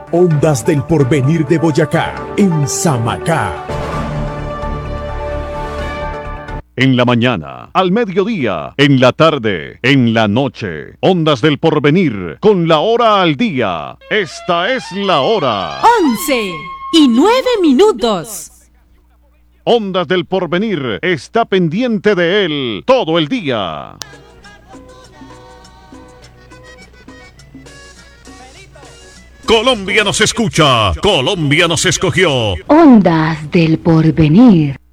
Ondas del Porvenir de Boyacá, en Samacá. En la mañana, al mediodía, en la tarde, en la noche. Ondas del Porvenir, con la hora al día. Esta es la hora. 11:09. Ondas del Porvenir está pendiente de él todo el día. Colombia nos escucha, Colombia nos escogió. Ondas del Porvenir.